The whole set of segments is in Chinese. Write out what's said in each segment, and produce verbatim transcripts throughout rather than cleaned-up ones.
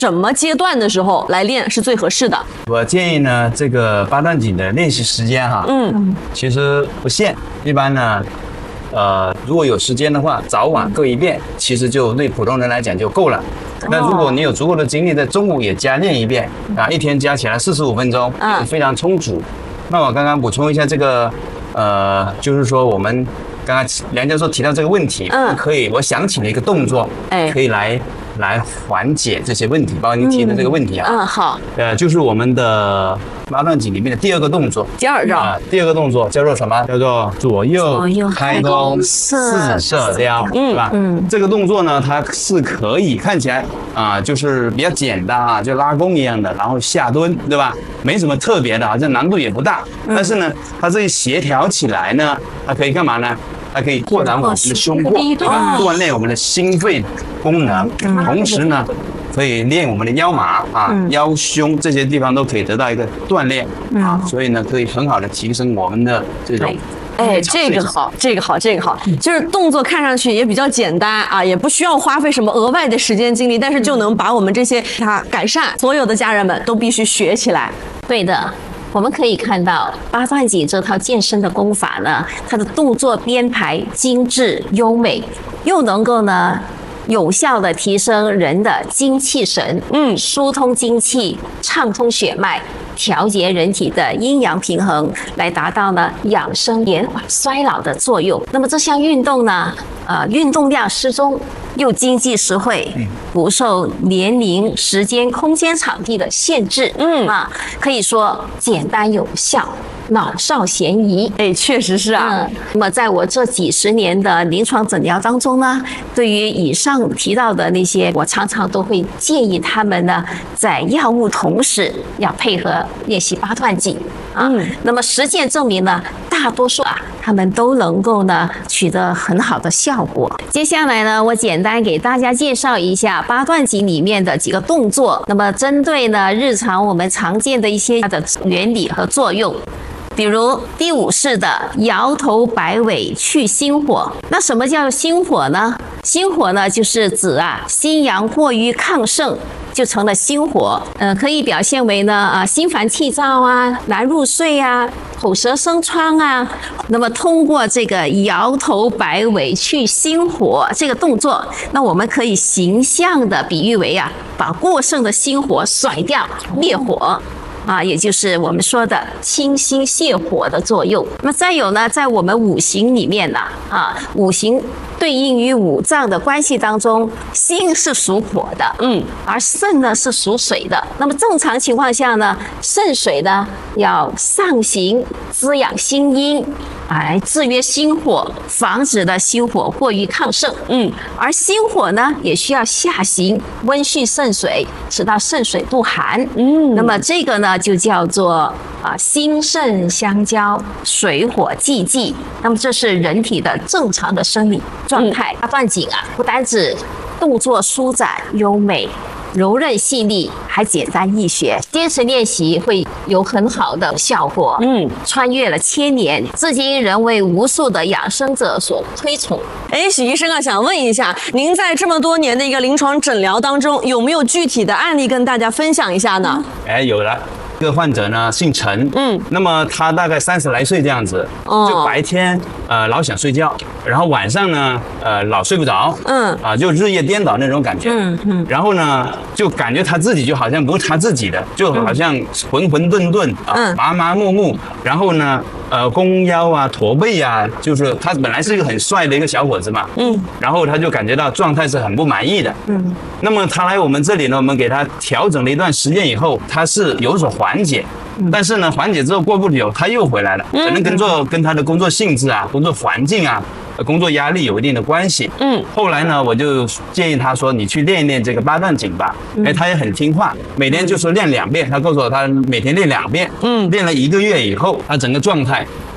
什么阶段的时候来练是最合适的？ 我建议呢，这个八段锦的练习时间哈，嗯，其实不限，一般呢，呃，如果有时间的话，早晚各一遍，其实就对普通人来讲就够了。那如果你有足够的精力，在中午也加练一遍啊，一天加起来四十五分钟，嗯，非常充足。那我刚刚补充一下这个，呃，就是说我们刚刚梁教授提到这个问题，嗯，可以，我想起了一个动作，哎，可以来来缓解这些问题，包括您提的这个问题啊， 嗯，好， 呃，就是我们的八段锦里面的第二个动作， 第二招啊， 第二个动作叫做什么？叫做左右开弓四射雕，是吧？嗯，这个动作呢，它是可以看起来啊，就是比较简单啊，就拉弓一样的，然后下蹲，对吧？没什么特别的，好像难度也不大。但是呢，它这一协调起来呢，它可以干嘛呢？它可以拓展我们的胸廓，对吧？锻炼我们的心肺功能，同时呢，可以练我们的腰麻啊、腰胸这些地方都可以得到一个锻炼啊，所以呢，可以很好的提升我们的这种。 哎，这个好，这个好，这个好，就是动作看上去也比较简单啊，也不需要花费什么额外的时间精力，但是就能把我们这些它改善。所有的家人们都必须学起来。 对的。我们可以看到八段锦这套健身的功法呢，它的动作编排精致优美，又能够呢有效的提升人的精气神，嗯，疏通精气，畅通血脉，调节人体的阴阳平衡，来达到呢养生延缓衰老的作用。那么这项运动呢，呃，运动量适中，又经济实惠，不受年龄、时间、空间、场地的限制，嗯啊，可以说简单有效。老少咸宜， 哎，确实是啊。 嗯，那么在我这几十年的临床诊疗当中呢，对于以上提到的那些，我常常都会建议他们呢，在药物同时要配合练习八段锦啊。嗯，那么实践证明呢，大多数啊，他们都能够呢取得很好的效果。接下来呢，我简单给大家介绍一下八段锦里面的几个动作。那么针对呢日常我们常见的一些它的原理和作用。比如第五式的摇头摆尾去心火，那什么叫心火呢？心火呢，就是指啊心阳过于亢盛，就成了心火。呃，可以表现为呢啊心烦气躁啊、难入睡啊、口舌生疮啊。那么通过这个摇头摆尾去心火这个动作，那我们可以形象的比喻为啊，把过剩的心火甩掉，灭火。啊，也就是我们说的清心泻火的作用。那么再有呢，在我们五行里面呢，啊，五行对应于五脏的关系当中，心是属火的，嗯，而肾呢是属水的。那么正常情况下呢，肾水呢要上行滋养心阴，来制约心火，防止呢心火过于亢盛，嗯，而心火呢也需要下行温煦肾水，使到肾水不寒，嗯，那么这个呢就叫做啊心肾相交，水火既济。那么这是人体的正常的生理状态。八段锦啊，不单指动作舒展优美、柔韧细腻，还简单易学，坚持练习会有很好的效果。嗯，穿越了千年，至今仍为无数的养生者所推崇。 哎，许医生啊，想问一下，您在这么多年的一个临床诊疗当中，有没有具体的案例跟大家分享一下呢？ 哎，有了。这个患者呢姓陈，嗯，那么他大概三十来岁这样子，哦，就白天呃老想睡觉，然后晚上呢呃老睡不着，嗯，啊就日夜颠倒那种感觉，嗯嗯，然后呢就感觉他自己就好像不是他自己的，就好像浑浑沌沌啊，麻麻木木，然后呢呃弓腰啊驼背啊，就是他本来是一个很帅的一个小伙子嘛，嗯，然后他就感觉到状态是很不满意的，嗯，那么他来我们这里呢，我们给他调整了一段时间以后，他是有所缓缓解，但是呢，缓解之后过不久他又回来了，可能跟做跟他的工作性质啊、工作环境啊、工作压力有一定的关系。嗯，后来呢，我就建议他说：“你去练一练这个八段锦吧。”哎，他也很听话，每天就说练两遍。他告诉我，他每天练两遍。嗯，练了一个月以后，他整个状态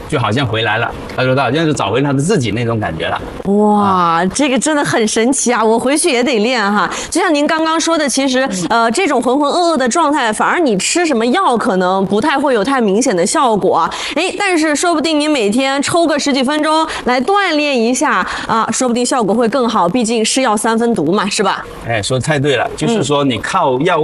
就好像回来了。他说他好像是找回他的自己那种感觉了。 哇，这个真的很神奇啊！我回去也得练哈。就像您刚刚说的，其实呃，这种浑浑噩噩的状态，反而你吃什么药可能不太会有太明显的效果。哎，但是说不定你每天抽个十几分钟来锻炼一下啊，说不定效果会更好。毕竟是药三分毒嘛，是吧？ 哎，说得太对了，就是说你靠药物